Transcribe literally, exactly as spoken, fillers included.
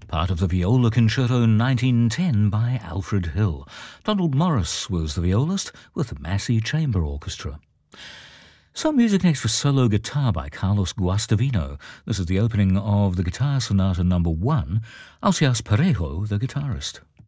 part of the Viola Concerto nineteen ten by Alfred Hill. Donald Morris was the violist with the Massey Chamber Orchestra. Some music next for solo guitar by Carlos Guastavino. This is the opening of the Guitar Sonata number one, Alcias Parejo, the guitarist.